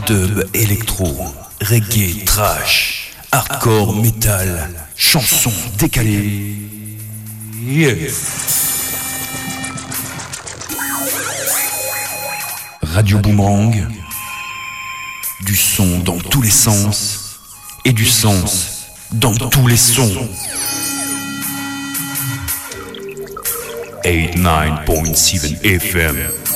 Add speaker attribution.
Speaker 1: Dub, électro, reggae, trash, hardcore, metal, chansons décalées. Yeah. Radio Boomerang, du son dans tous les sens et du sens dans tous les sons. 89.7 FM.